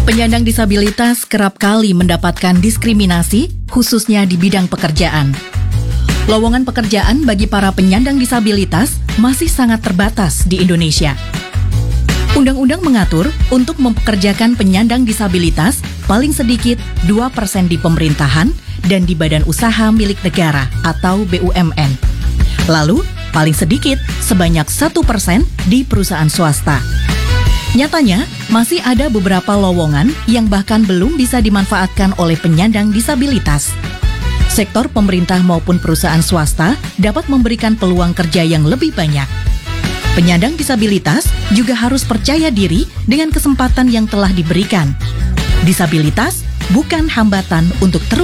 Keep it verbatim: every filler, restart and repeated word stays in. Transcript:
Penyandang disabilitas kerap kali mendapatkan diskriminasi, khususnya di bidang pekerjaan. Lowongan pekerjaan bagi para penyandang disabilitas masih sangat terbatas di Indonesia. Undang-undang mengatur untuk mempekerjakan penyandang disabilitas paling sedikit dua persen di pemerintahan dan di badan usaha milik negara atau B U M N. Lalu, paling sedikit sebanyak satu persen di perusahaan swasta. Nyatanya, masih ada beberapa lowongan yang bahkan belum bisa dimanfaatkan oleh penyandang disabilitas. Sektor pemerintah maupun perusahaan swasta dapat memberikan peluang kerja yang lebih banyak. Penyandang disabilitas juga harus percaya diri dengan kesempatan yang telah diberikan. Disabilitas bukan hambatan untuk terus